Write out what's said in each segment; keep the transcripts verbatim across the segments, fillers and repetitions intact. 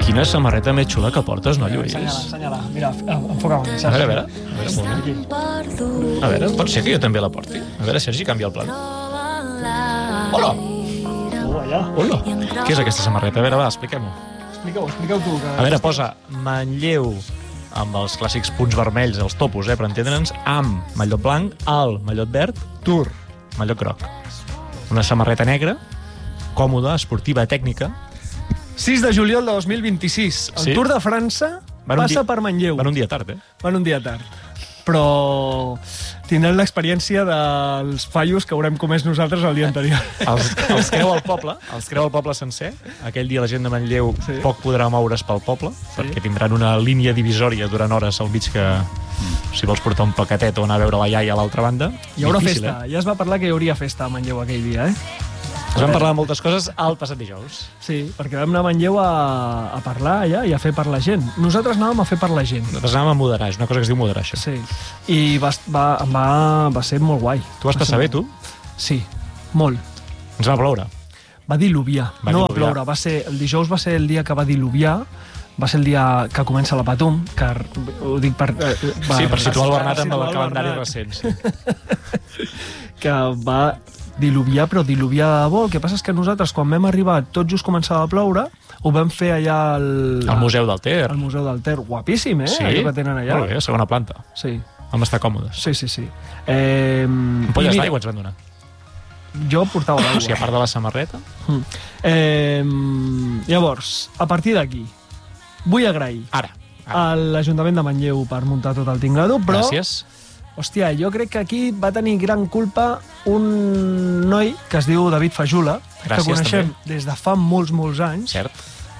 Quina samarreta més xula que portes, no, Lluís? Ensenya-la, ensenya-la. Mira, enfoca'm. A veure, a veure. A veure, un moment. A veure, pot ser que jo també la porti. A veure, Sergi, canvia el plan. Hola! Oh, allà. Hola! Què és aquesta samarreta? A veure, va, expliquem-ho. Explica-ho, explica-ho tu. Que... A veure, posa Manlleu amb els clàssics punts vermells, els topos, eh, per entendre'ns, amb mallot blanc, al mallot verd, Tour, mallot groc. Una samarreta negra, còmoda, esportiva, tècnica. sis de juliol de dos mil vint-i-sis. El Sí. Tour de França Van un passa dia- per Manlleu. Van un dia tard, eh? Van un dia tard. Però tindran l'experiència dels fallos que haurem comès nosaltres el dia anterior. Els, els creu el poble, els creu el poble sencer. Aquell dia la gent de Manlleu Sí. poc podrà moure's pel poble, Sí. perquè tindran una línia divisòria durant hores al mig que, si vols portar un paquetet o anar a veure la iaia a l'altra banda... Hi haurà difícil, festa. Eh? Ja es va parlar que hi hauria festa a Manlleu aquell dia, eh? Es van parlar de moltes coses al passat dijous. Sí, perquè vam anar a Manlleu a, a parlar allà i a fer per la gent. Nosaltres anàvem a fer per la gent. Nosaltres anàvem a moderar, és una cosa que es diu moderar, això. Sí. I va, va, va, va ser molt guai. Tu vas Va passar ser bé, molt- tu? Sí, molt. Ens va ploure. Va diluviar. Va no va diluviar. ploure. Va ser, el dijous va ser el dia que va diluviar, va ser el dia que comença la Patum, que ho dic per... Eh, Sí, per situar el Bernat amb situar el el calendari Bernat. recent. Sí. Que va diluviar, però diluviar de debò. El que passa és que nosaltres, quan vam arribar, tot just començava a ploure, ho vam fer allà al... Al Museu del Ter. Al Museu del Ter. Guapíssim, eh? Sí, Allò que tenen allà. molt bé, a segona planta. Sí, Vam estar còmodes. sí, sí. sí. Eh, Ampolles i mira, d'aigua ens van donar. Jo portava l'aigua. O sigui, a part de la samarreta... Mm. Eh, llavors, a partir d'aquí, vull agrair Ara. a l'Ajuntament de Manlleu per muntar tot el tinglado, però, Gràcies. hòstia, jo crec que aquí va tenir gran culpa un noi que es diu David Fajula, Gràcies, que coneixem també. des de fa molts, molts anys, Cert.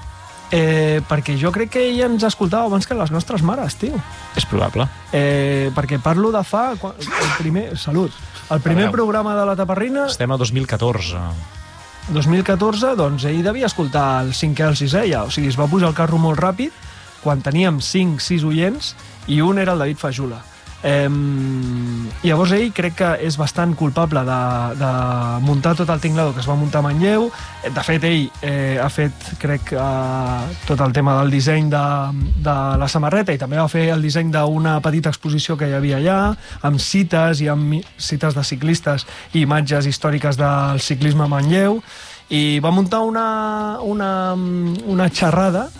eh, perquè jo crec que ell ens escoltava abans que les nostres mares, tio. És probable. Eh, perquè parlo de fa... quan- El primer, salut. El primer Perdeu. programa de la Taparrina, Estem a dos mil catorze. dos mil catorze, doncs ell devia escoltar el cinquè o el sisè ja. O sigui, es va pujar el carro molt ràpid quan teníem cinc sis oients i un era el David Fajula. Eh, llavors ell crec que és bastant culpable de, de muntar tot el tinglado que es va muntar a Manlleu. De fet, ell eh, ha fet, crec, eh, tot el tema del disseny de, de la samarreta i també va fer el disseny d'una petita exposició que hi havia allà, amb cites i amb mi- cites de ciclistes i imatges històriques del ciclisme a Manlleu, i va muntar una, una, una xerrada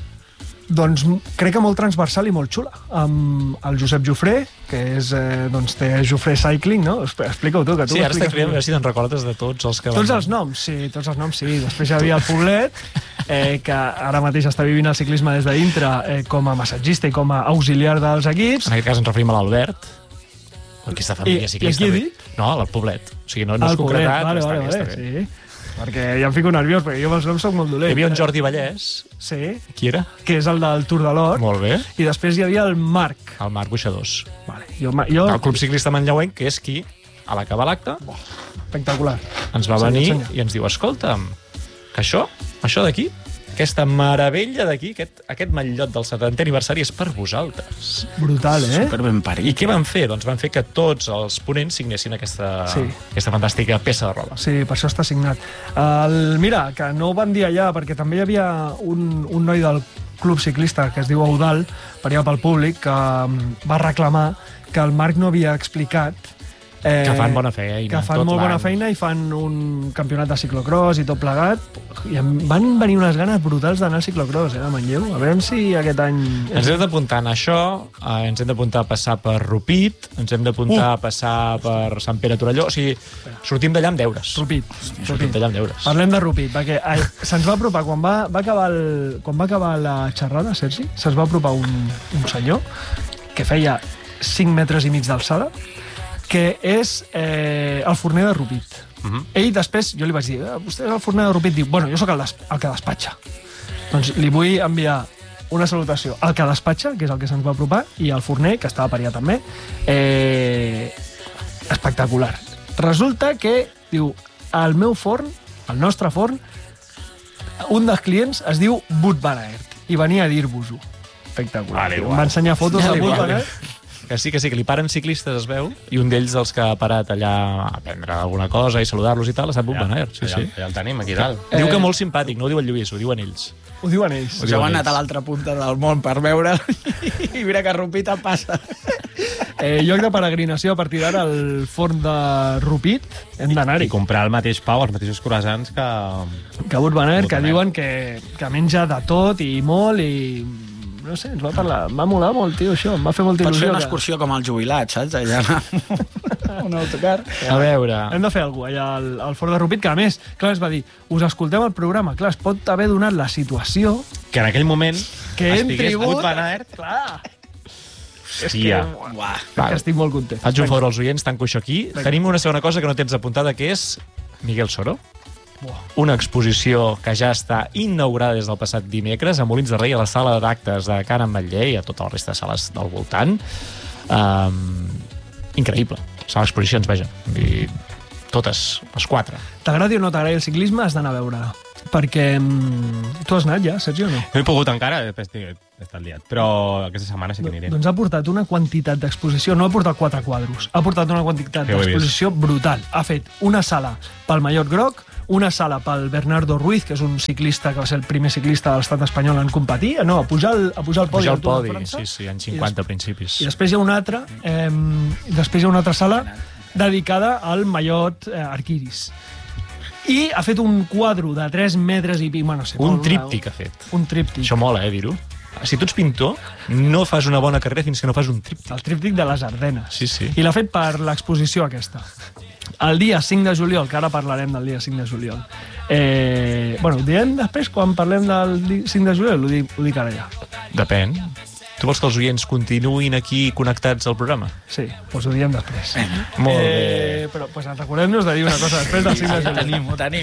doncs crec que molt transversal i molt xula, amb el Josep Jofré, que és, eh, doncs té Jofré Cycling, no? Expl- Explica-ho tu, que tu Sí, ho ara estic expliques creient a molt. veure si te'n recordes de tots els que Tots van... els noms, sí, tots els noms, sí. Després hi havia el Poblet, eh, que ara mateix està vivint el ciclisme des de dintre eh, com a massatgista i com a auxiliar dels equips. En aquest cas ens referim a l'Albert, aquesta família I- ciclista. i a qui he dit? No, el Poblet. O sigui, no, no el és Poblet, concretat, vale, però vale, està bé, vale, està bé. sí. Perquè ja em fico nerviós, perquè jo amb els noms soc molt dolent. Hi havia un Jordi Vallès, Sí, qui era? que és el del Tour de l'Or. Molt bé. I després hi havia el Marc. El Marc Buixadors. Vale, jo, jo... El Club Ciclista Manlleuenc, que és qui, a l'acabar l'acte, Espectacular. ens va Senyor, venir senyor. i ens diu, escolta'm, que això, això d'aquí, aquesta meravella d'aquí, aquest, aquest mallot del setantè aniversari és per vosaltres. Brutal, eh? Super ben parit. I què van fer? Doncs van fer que tots els ponents signessin aquesta, Sí. aquesta fantàstica peça de roba. Sí, per això està signat. El, mira, que no ho van dir allà, perquè també hi havia un, un noi del club ciclista que es diu Eudal, per allà pel públic, que mm, va reclamar que el Marc no havia explicat eh, Que fan bona feina, que fan tot molt bona l'any. feina i fan un campionat de ciclocross i tot plegat, i em van venir unes ganes brutals d'anar al ciclocross, eh, a Manlleu. A veure si aquest any... Ens hem d'apuntar en això, eh, ens hem d'apuntar a passar per Rupit, ens hem d'apuntar Uh! a passar per Sant Pere Torelló, o sigui, sortim d'allà amb deures. Rupit. Sortim Rupit. d'allà amb deures. Parlem de Rupit, perquè eh, se'ns va apropar, quan va, va, acabar el, quan va acabar la xerrada, Sergi, se'ns va apropar un, un senyor que feia cinc metres i mig d'alçada, que és eh, el forner de Rupit. Uh -huh. Ell després, jo li vaig dir, eh, vostè és el forner de Rupit? Diu, bueno, jo sóc el, des, el que despatxa. Doncs li vull enviar una salutació al que despatxa, que és el que se'ns va apropar, i al forner, que estava per allà també. Eh, espectacular. Resulta que, diu, el meu forn, el nostre forn, un dels clients es diu Wout van Aert, i venia a dir-vos-ho. Espectacular. Vale, Em igual. va ensenyar fotos Vale, de Wout igual. van Aert. Que sí, que sí, que li paren ciclistes, es veu, i un d'ells dels que ha parat allà a prendre alguna cosa i saludar-los i tal, ha estat Wout van Aert. Sí, allà, sí. allà el tenim, aquí dalt. Eh... Diu que molt simpàtic, no ho diu el Lluís, ho diuen ells. Ho diuen ells. Ja han anat a l'altra punta del món per veure'l i mira que Rupit em passa. Eh, lloc de peregrinació a partir d'ara al forn de Rupit, hem d'anar-hi. I comprar el mateix pau, els mateixos croissants que... Que Wout van Aert, Wout que van Aert. diuen que, que menja de tot i molt i... No sé, ens va parlar. M'ha molat molt, tio, això. Em va fer molta Pots fer il·lusió. una que- excursió com els jubilats, saps? Allà anar un autocar. A veure... Hem de fer alguna cosa allà al, al Fort de Rupit, que a més, clar, es va dir, us escoltem el programa, clar, es pot haver donat la situació Que en aquell moment que entri estigués Wout Wout van Aert. Clar. Hòstia. Uah. Que estic molt content. Faig un favor als oients, tanco això aquí. Vinga. Tenim una segona cosa que no tens apuntada, que és Miguel Soro. Una exposició que ja està inaugurada des del passat dimecres a Molins de Rei, a la sala d'actes de Can Ametller i a tota la resta de sales del voltant. Um, increïble. Sala d'exposicions, vaja. I totes, les quatre. T'agradi o no t'agradi el ciclisme, has d'anar a veure-la. Perquè... mm, tu has anat ja, Sergi, o no? No he pogut encara, després he estat liat. Però aquesta setmana sí que aniré. Doncs ha portat una quantitat d'exposició, no ha portat quatre quadros, ha portat una quantitat Ja ho he vist. d'exposició brutal. Ha fet una sala pel Mallot Groc, una sala pel Bernardo Ruiz, que és un ciclista que va ser el primer ciclista de l'estat espanyol en competir, no, a pujar el, a pujar el podi. Pujar al al Tour de podi, França. sí, sí, anys cinquanta a principis. I després hi ha una altra, eh, després hi ha una altra sala dedicada al Mallot eh, Arquiris. I ha fet un quadre de tres metres i pic, bueno, no sé, Un molt, tríptic ha fet. Un tríptic. Això mola, eh, dir-ho. Si tu ets pintor, no fas una bona carrera fins que no fas un tríptic. El tríptic de les Ardenes. Sí, sí. I l'ha fet per l'exposició aquesta. El dia cinc de juliol, que ara parlarem del dia cinc de juliol. Eh, bueno, ho diem després, quan parlem del di- cinc de juliol, ho dic, ho dic ara ja. Depèn. Tu vols que els oients continuïn aquí connectats al programa? Sí, doncs ho diem després. Molt Eh, però pues, recordem-nos de dir una cosa després del cinc de Ho juliol. tenim, ho tenim.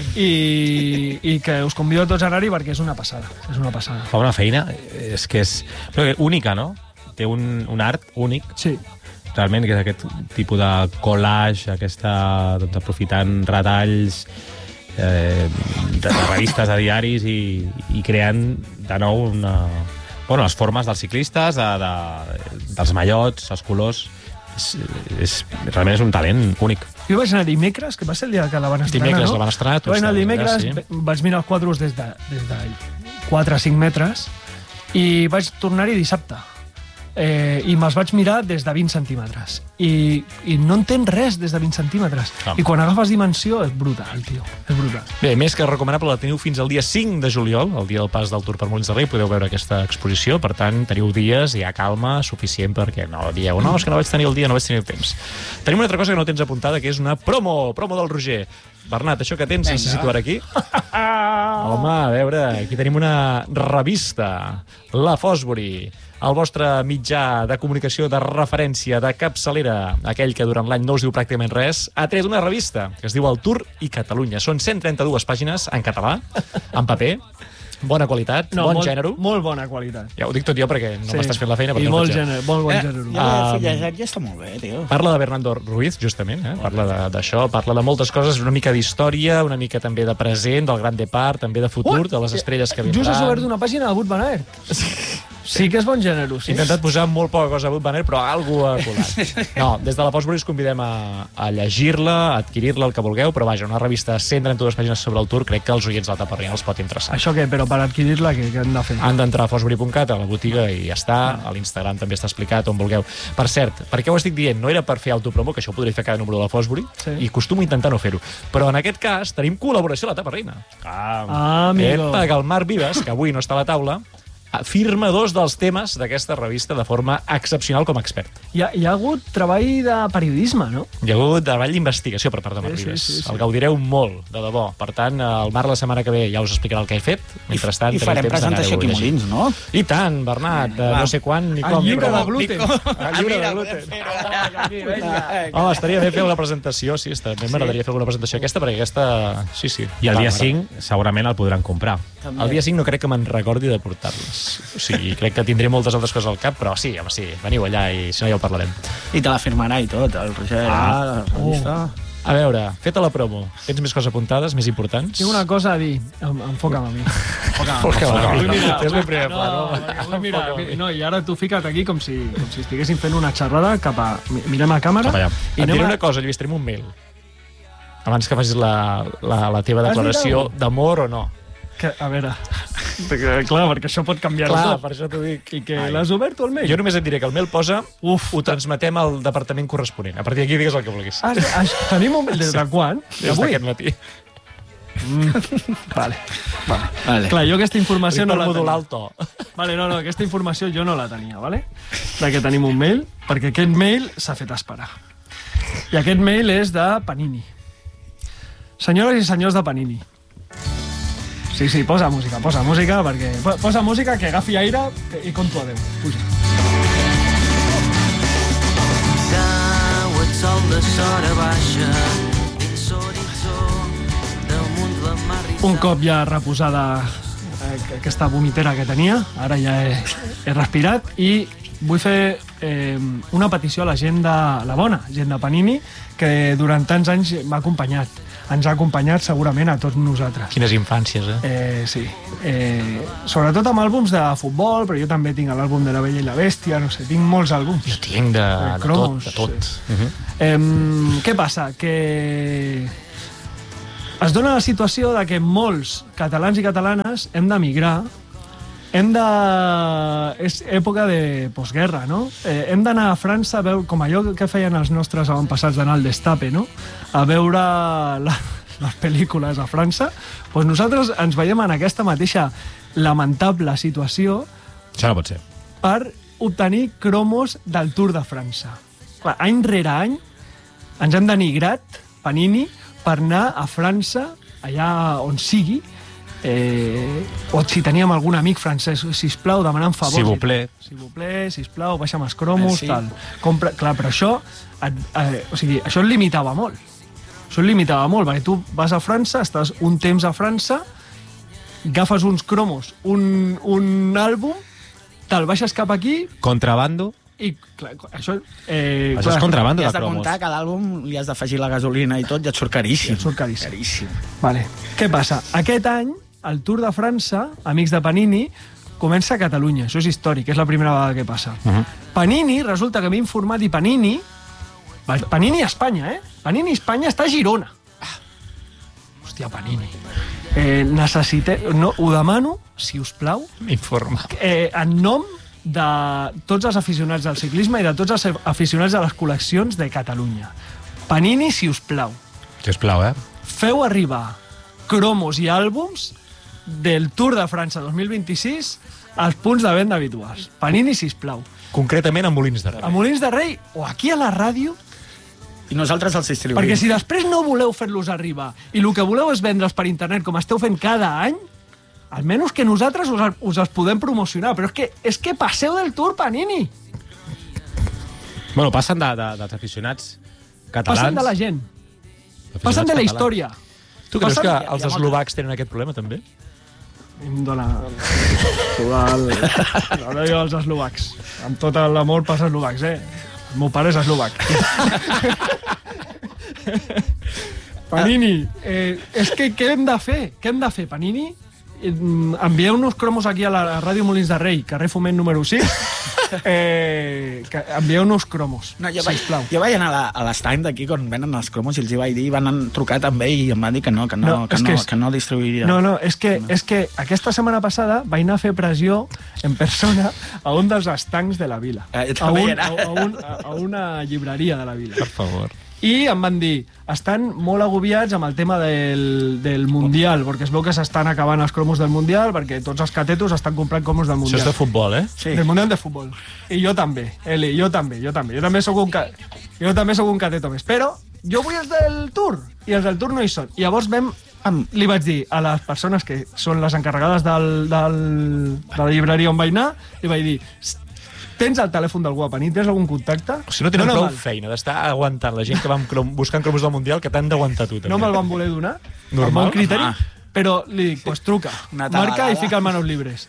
I, I que us convido a tots a anar-hi perquè és una passada. És una passada. Fa una feina, és que és però única, no? Té un, un art únic, Sí. realment, que és aquest tipus de collage, aquesta, doncs, aprofitant retalls eh, de, de revistes, de diaris i, i creant de nou una, bueno, les formes dels ciclistes, de, de, dels mallots, els colors. És, és, realment és un talent únic. Jo vaig anar dimecres, que va ser el dia que la van estrenar, Dimecres no? la van estrenar, tu Vaig anar estaves dimecres, allà, sí. vaig mirar els quadros des de, des de quatre a cinc metres i vaig tornar-hi dissabte. Eh, I me'ls vaig mirar des de vint centímetres. I, i no entens res des de vint centímetres. Ah. I quan agafes dimensió és brutal, tio. És brutal. Bé, més que recomanable, la teniu fins al dia cinc de juliol, el dia del pas del Tour per Molins de Rei, podeu veure aquesta exposició, per tant, teniu dies, hi ha calma suficient perquè no dieu, no, és que no vaig tenir el dia, no vaig tenir el temps. Tenim una altra cosa que no tens apuntada, que és una promo, promo del Roger. Bernat, això que tens, necessito ara aquí. Home, a veure, aquí tenim una revista, La Fosbury, el vostre mitjà de comunicació de referència, de capçalera, aquell que durant l'any no us diu pràcticament res, ha tret una revista que es diu El Tour i Catalunya. Són cent trenta-dues pàgines en català, en paper, bona qualitat, bon molt, gènere. Molt bona qualitat. Ja ho dic tot jo perquè no Sí. m'estàs fent la feina. perquè I ho molt, faig jo. gènere, molt bon Eh, gènere. ja l'he Um, fulletejat, ja està molt bé, tio. Parla de Bernardo Ruiz, justament, eh? Parla de- d'això, parla de moltes coses, una mica d'història, una mica també de present, del Gran Depart, també de futur, de les estrelles que Just has obert vindran. una pàgina de Wout van Aert. Sí que és bon gènere, He sí. intentat posar molt poca cosa a Wout van Aert, però algú ha colat. No, des de la Fosbury us convidem a, a llegir-la, a adquirir-la, el que vulgueu, però vaja, una revista de cent trenta-dues pàgines sobre el Tour, crec que als oients de la Taparrina els pot interessar. Això què? Però per adquirir-la, què, què hem de fer? Han d'entrar a fosbury punt cat, a la botiga, i ja està. A l'Instagram també està explicat, on vulgueu. Per cert, per què ho estic dient? No era per fer autopromo, que això ho podria fer cada número de la Fosbury, Sí. i costumo intentar no fer-ho. Però en aquest cas tenim col·laboració a la Taparrina. Ah, Ah, amigo. Epa, que el Marc Vives, que avui no està a la taula, firma dos dels temes d'aquesta revista de forma excepcional com a expert. Hi ha, hi ha hagut treball de periodisme, no? Hi ha hagut treball d'investigació per part de Marc Sí, sí, Vives. sí, sí. El gaudireu molt, de debò. Per tant, el Marc la setmana que ve ja us explicarà el que he fet. Mentrestant, I teniu farem temps presentació d'anar-ho aquí a llegint. Molins, no? I tant, Bernat, de Va. no sé quan ni El com. llibre però- de gluten. El llibre de gluten. Home, estaria bé fer una presentació, sí, està, sí. m'agradaria fer alguna presentació aquesta, perquè aquesta... Sí, sí. I el Va, dia m'agrada. cinc segurament el podran comprar. El dia cinc no crec que me'n recordi de portar-les. O sigui, crec que tindré moltes altres coses al cap, però sí, home, sí, veniu allà i si no ja ho parlarem. I te la firmarà i tot, el Roger. Ah. la revista. A veure, feta la promo, tens més coses apuntades, més importants? Tinc una cosa a dir. Em, enfoca'm a mi. Enfoca'm. Enfoca'm a mi. Vull mirar- Tens el primer no, pla, no? perquè vull mirar- Enfoca'm a mi. no, i ara tu fica't aquí com si, com si estiguéssim fent una xerrada cap a... mi- Mirem a càmera. Cap allà. I Et anem diré a... una cosa, Lluís, tenim un mail. Abans que facis la, la, la teva Has dit declaració alguna d'amor o no. Que, a veure... Perquè, clar, perquè això pot canviar Clar, tot. per això t'ho dic. I que l'has obert tu el mail? Jo només et diré que el mail posa Uf, ho transmetem al departament corresponent. A partir d'aquí digues el que vulguis. Has, has, tenim un mail des de quan? Des D'avui? d'aquest matí. Vale. Vale. Clar, jo aquesta informació Dic no per la modular tenia. el to. Vale, no, no, aquesta informació jo no la tenia, vale? De que tenim un mail, perquè aquest mail s'ha fet esperar. I aquest mail és de Panini. Senyores i senyors de Panini. Sí, sí, posa música, posa música, perquè... po- Posa música que agafi aire que- i conto adeu. Puja. Cau el sol de sora baixa dins l'horitzó damunt la mar Un cop ja reposada eh, aquesta vomitera que tenia, ara ja he, he respirat i vull fer eh, una petició a la gent de la bona, gent de Panini, que durant tants anys m'ha acompanyat. Ens ha acompanyat segurament a tots nosaltres. Quines infàncies, eh? Eh, sí. Eh, sobretot amb àlbums de futbol, però jo també tinc l'àlbum de La Bella i la Bèstia, no sé, tinc molts àlbums. Jo tinc de, Eh, de tot, cromos, de tot. sí. Eh, què passa? Que es dona la situació de que molts catalans i catalanes hem d'emigrar, hem de... És època de postguerra, no? Eh, hem d'anar a França a veure, com allò que feien els nostres avantpassats d'anar al Destape, no? A veure la, les pel·lícules a França. Doncs nosaltres ens veiem en aquesta mateixa lamentable situació Això no pot ser. per obtenir cromos del Tour de França. Clar, any rere any ens hem denigrat, Panini, per anar a França, allà on sigui, eh, o si teníem algun amic francès, sisplau, demanant favors. S'il vous plaît. S'il vous plaît, sisplau, baixa'm els cromos, Merci. tal. Compra... Clar, però això, et, eh, o sigui, això et limitava molt. Això et limitava molt, perquè tu vas a França, estàs un temps a França, agafes uns cromos, un, un àlbum, te'l baixes cap aquí Contrabando. i clar, això... Eh, Això és contrabando I de has de cromos. comptar que a l'àlbum li has d'afegir la gasolina i tot, ja et surt caríssim. I et surt caríssim. Caríssim. Vale. Què passa? Aquest any, el Tour de França, amics de Panini, comença a Catalunya. Això és històric, és la primera vegada que passa. Uh -huh. Panini, resulta que m'he informat, i Panini... Panini a Espanya, eh? Panini a Espanya està a Girona. Ah. Hòstia, Panini. Eh, necessite... No, ho demano, si us plau, Informa. eh, en nom de tots els aficionats del ciclisme i de tots els aficionats de les col·leccions de Catalunya. Panini, si us plau, Sisplau, eh? feu arribar cromos i àlbums del Tour de França dos mil vint-i-sis als punts de venda habituals. Panini, sisplau. Concretament a Molins de Rei. A Molins de Rei o aquí a la ràdio, I nosaltres els distribuïm. perquè si després no voleu fer-los arribar i el que voleu és vendre'ls per internet com esteu fent cada any, almenys que nosaltres us, us els podem promocionar. Però és que, és que passeu del Tour, Panini. Bueno, passen de, de, dels aficionats catalans. Passen de la gent. aficionats Passen de la catalans. història. Tu creus Passen- que hi ha- els hi ha eslovacs tenen aquest problema, també? Em dóna... El... Ara jo els eslovacs. Amb tot l'amor pels eslovacs, eh? El meu pare és eslovac. Panini, eh, és que què hem de fer? Què hem de fer, Panini? Eh, Envieu-nos cromos aquí a la Ràdio Molins de Rei, carrer Foment número sis. Eh, que- Envieu-nos cromos, No, jo, vaig, sisplau. jo vaig anar a la- a l'estany d'aquí on venen els cromos i els hi vaig dir, van trucar també i em van dir que no, que no, No, que és no, que que, és- que no distribuiria. No, no, és que, és que aquesta setmana passada vaig anar a fer pressió en persona a un dels estancs de la vila. Eh, jo a, també hi un, era. a, a, un, a, a una llibreria de la vila. Per favor. I em van dir, estan molt agobiats amb el tema del, del Mundial, perquè es veu que s'estan acabant els cromos del Mundial, perquè tots els catetos estan comprant cromos del Això Mundial. és de futbol, eh? Sí. Del Mundial de Futbol. I jo també, Eli, jo també, jo també. Jo també sóc un, ca... jo també sóc un cateto més. Però jo vull els del Tour, i els del Tour no hi són. I llavors vam... em- Li vaig dir a les persones que són les encarregades del, del, de la llibreria on vaig anar, li vaig dir, tens el telèfon d'algú a Panini? Tens algun contacte? O sigui, no tenen no, prou me'l- feina d'estar aguantant la gent que va amb crom buscant cromos del Mundial que t'han d'aguantar tu, també. No me'l van voler donar, Normal. amb un criteri, Home. però li dic, pues truca, Una marca tabalada. i fica el manos libres.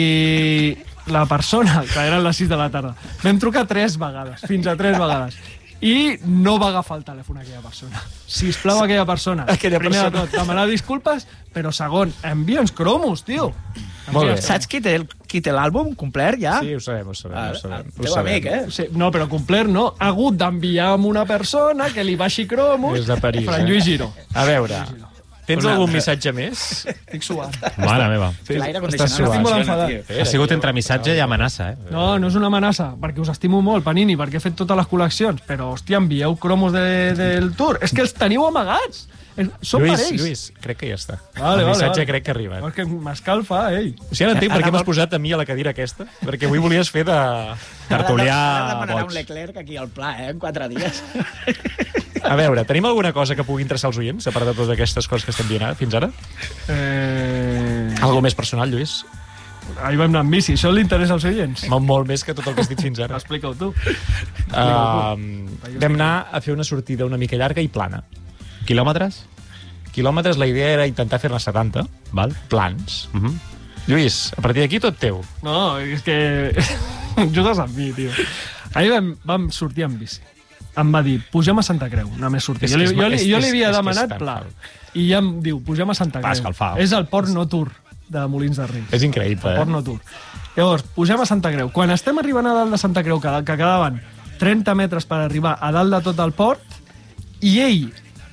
I la persona, que eren les sis de la tarda, vam trucar tres vegades, fins a tres vegades. i no va agafar el telèfon a aquella persona. Sisplau, aquella persona. Aquella Primer persona. de tot, demanar disculpes, però segon, envia'ns cromos, tio. Molt bé. Saps qui té el- qui té l'àlbum complert, ja? Sí, ho sabem, ho sabem. Ah, ho sabem, el ho teu sabem. amic, eh? Sí, no, però complert no. Ha hagut d'enviar amb una persona que li baixi cromos. Des de París, Fran eh? Lluís Giró. A veure, tens Una algun altra. missatge més? Estic suant. Mare meva. L'aire Estàs condicionat suant. Estic molt funciona, enfadat. tio. Ha sigut entre missatge i amenaça, eh? No, no és una amenaça, perquè us estimo molt, Panini, perquè he fet totes les col·leccions, però, hòstia, envieu cromos de, del tour. És que els teniu amagats. Eh, Són Lluís, parells. Lluís, crec que ja està. Vale, el vale, missatge vale. crec que ha arribat. És que m'escalfa, ell. O sigui, ara entenc per què m'has posat a mi a la cadira aquesta, perquè avui volies fer de tertulià Ara demanarà un boig. Leclerc aquí al pla, eh, en quatre dies. A veure, tenim alguna cosa que pugui interessar als oients, a part de totes aquestes coses que estem dient ara, fins ara? Eh... Algo més personal, Lluís? Ahir vam anar amb bici. Això li interessa als oients? Molt, molt més que tot el que has dit fins ara. Explica-ho tu. Uh, vam anar a fer una sortida una mica llarga i plana. Quilòmetres? Quilòmetres, la idea era intentar fer-ne setanta, Val. plans. Uh -huh. Lluís, a partir d'aquí tot teu. No, és que... Jugues amb mi, tio. Ahir vam, vam sortir amb bici. Em va dir, pugem a Santa Creu, només sortir. És Jo que li, és jo, ma- li, és- jo és- li havia és que és demanat tan pla. fal. I ja em diu, pugem a Santa Va Creu. escalfar. És el Port No Tour de Molins de Rei. És increïble, Port eh? No Tour. Llavors, pugem a Santa Creu. Quan estem arribant a dalt de Santa Creu, que, que quedaven trenta metres per arribar a dalt de tot el port, i ell,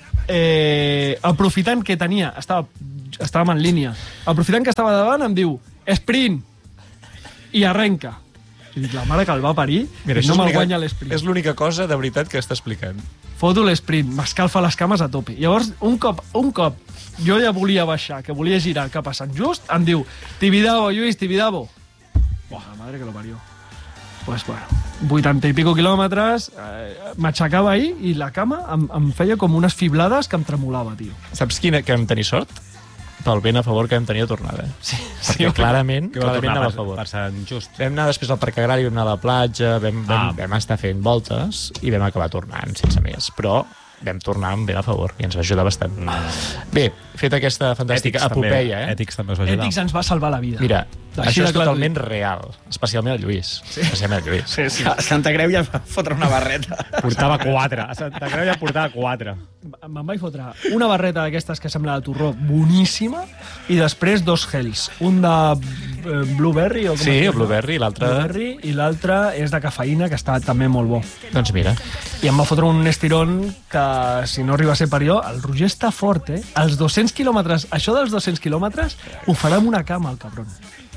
eh, aprofitant que tenia, estava, estàvem en línia, aprofitant que estava davant, em diu, sprint, i arrenca. I dic, la mare que el va parir, Mira, i això no és me'l l'única- guanya l'esprint. És l'única cosa de veritat que està explicant. Foto l'esprint, m'escalfa les cames a tope. Llavors, un cop, un cop jo ja volia baixar, que volia girar cap a Sant Just, em diu, Tibidabo, Lluís, Tibidabo. Buah, la madre que lo parió. Pues bueno, vuitanta i pico quilòmetres, eh, m'aixecava ahir i la cama em, em feia com unes fiblades que em tremolava, tio. Saps quina que vam tenir sort? Pel vent a favor que vam tenir a tornada. Sí, Perquè clarament, Que va clarament tornar anava a per, favor. per Sant Just. Vam anar després al Parc Agrari, vam anar a la platja, vam, vam, Ah. vam estar fent voltes i vam acabar tornant, sense més. Però vam tornar amb vent a favor i ens va ajudar bastant. Bé, fet aquesta fantàstica epopeia, eh? Ètics també us va ajudar. Ètics ens va salvar la vida. Mira, Així això de és clar t'ho totalment real, especialment el Lluís. Sí. Especialment el Lluís. Sí, sí. A Santa Creu ja va fotre una barreta. Portava quatre. A Santa Creu ja portava quatre. Me'n vaig fotre una barreta d'aquestes que sembla de torró boníssima i després dos gels. Un de eh, blueberry o com Sí, es diu, el blueberry, l'altre... Blueberry i l'altre és de cafeïna, que està també molt bo. Doncs mira, I em va fotre un estirón que, si no arriba a ser per jo, el Roger està fort, eh? Els dos-cents quilòmetres, això dels dos-cents quilòmetres, ho farà amb una cama, el cabron.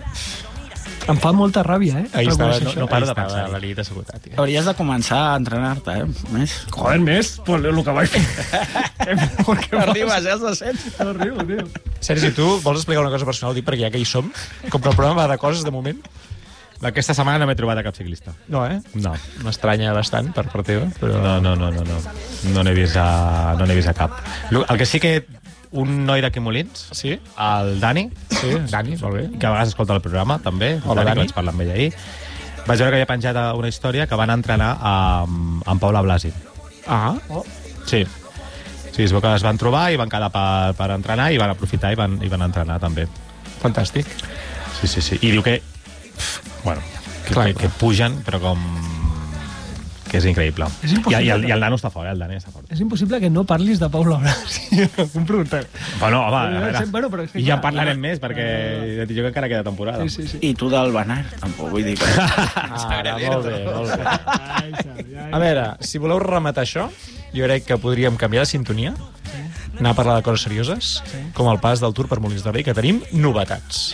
Em fa molta ràbia, eh? ahir estava, reconèixer no, això. no paro de Ahí estava pensar la la nit assegutat. Ja. Hauries de començar a entrenar-te, eh? Més. Joder, més, pues, el que vaig fer. Què mejor que Arribes, eh, als dos-cents. No arribo, tio. Sergi, tu vols explicar una cosa personal? Dic, perquè ja que hi som, com que el programa va de coses de moment... Aquesta setmana no m'he trobat a cap ciclista. No, eh? No. M'estranya bastant per part teva, però... No, no, no, no, no. No n'he vist, a... no n'he vist a cap. Lo- El que sí que un noi d'aquí Molins, Sí? el Dani, Sí, Dani, molt bé. que a vegades escolta el programa, també. Hola, Dani, Dani. que vaig parlar amb ell ahir. Vaig veure que havia penjat una història que van entrenar amb, amb Paula Blasi. Ah, Sí. Sí, es veu que es van trobar i van quedar per, per entrenar i van aprofitar i van, i van entrenar també. fantàstic. Sí, sí, sí. I diu que... pff, bueno, que, Clar, que, clar. que pugen, però com... que és increïble. És impossible. I, i, el, I el nano està fort, eh? El Dani està fort. És impossible que no parlis de Paula Blasi. Un preguntar. Bueno, home, a Eh, veure. sí, bueno, però és que I ja en clar, parlarem més, perquè ja et dic jo que encara queda temporada. Sí, sí, sí. I tu del Benar, tampoc, vull dir que... Ah, molt bé, molt bé. Ai, Xavi, ai. A veure, si voleu rematar això, jo crec que podríem canviar de sintonia, anar a parlar de coses serioses, com el pas del Tour per Molins de Rei, que tenim novetats.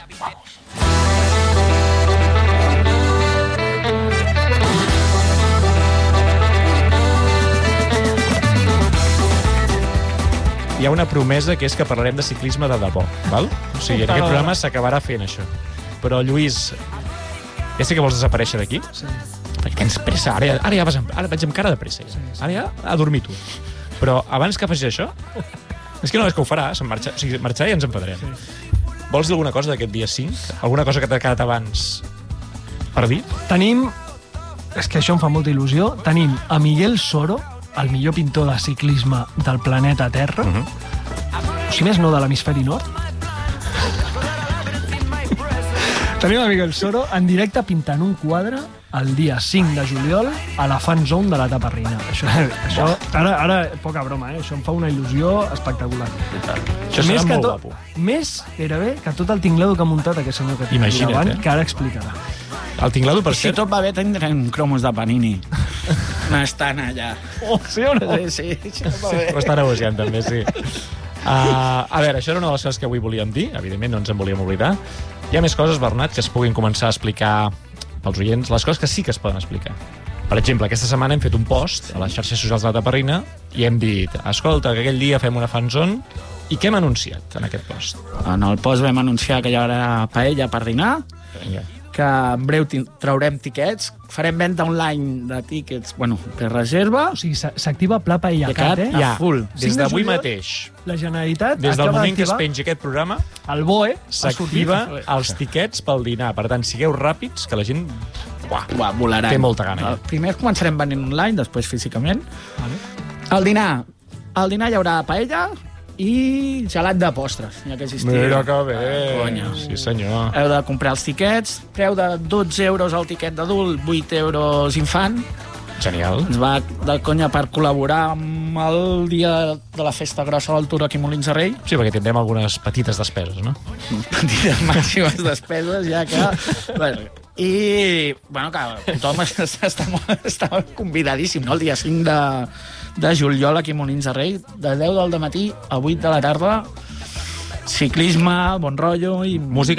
Hi ha una promesa que és que parlarem de ciclisme de debò, val? O sigui, en aquest programa s'acabarà fent això. Però, Lluís, ja sé que vols desaparèixer d'aquí, Sí. perquè tens pressa, ara, ja- ara ja vas amb, ara vaig amb cara de pressa, ja. Ara ja a dormir tu. Però abans que facis això, és que no és que ho farà, se'n marxa, o sigui, marxarà i ens enfadarem. Vols dir alguna cosa d'aquest dia cinc? Alguna cosa que t'ha quedat abans per dir? Tenim, és que això em fa molta il·lusió, tenim a Miguel Soro, el millor pintor de ciclisme del planeta Terra, uh -huh. si més no de l'hemisferi nord. Tenim a Miguel Soro en directe pintant un quadre el dia cinc de juliol a la Fan Zone de la Taparrina. Això, això ara, ara, poca broma, eh? Això em fa una il·lusió espectacular. Això serà Més que molt tot- guapo. Més, gairebé, que tot el tinglado que ha muntat aquest senyor que tinc aquí Imagina't, davant, eh? que ara explicarà. El tinglado, per Si cert... tot va bé, tindrem cromos de Panini. N'estan allà. Oh, sí o no? Sí, sí, si tot va bé. Ho està negociant, també, sí. Uh, a veure, això era una de les coses que avui volíem dir. Evidentment, no ens en volíem oblidar. Hi ha més coses, Bernat, que es puguin començar a explicar pels oients, les coses que sí que es poden explicar. Per exemple, aquesta setmana hem fet un post a les xarxes socials de la Taparrina i hem dit, escolta, que aquell dia fem una fanzone. I què hem anunciat en aquest post? En el post vam anunciar que hi haurà paella per dinar, Vinga. que en breu ti- traurem tiquets, farem venda online de tíquets, bueno, per reserva, O sigui, s'a- s'activa Pla Paella Cat, eh? Ja. full. Des cinc de d'avui juliol, mateix, La Generalitat des del acaba moment que es d'activar pengi aquest programa, el B O E, ha s'activa sortit. els tiquets pel dinar. Per tant, sigueu ràpids, que la gent... Uah, Uah, volaran. Té molta gana, ja. El Primer començarem venint online, després físicament. Vale. El dinar. Al dinar hi haurà paella i gelat de postres, ja que existia. Mira que bé. Ah, conya. Sí, senyor. Heu de comprar els tiquets, preu de dotze euros el tiquet d'adult, vuit euros infant. Genial. Ens va de conya per col·laborar amb el dia de la festa grossa del Tour aquí a Molins de Rei. Sí, perquè tindrem algunes petites despeses, no? Petites màximes despeses, ja que... Bueno, i, bueno, que tothom està, està, està convidadíssim, no? El dia cinc de, de juliol aquí a Molins de Rei, de deu del matí a vuit de la tarda, ciclisme, bon rotllo i... Música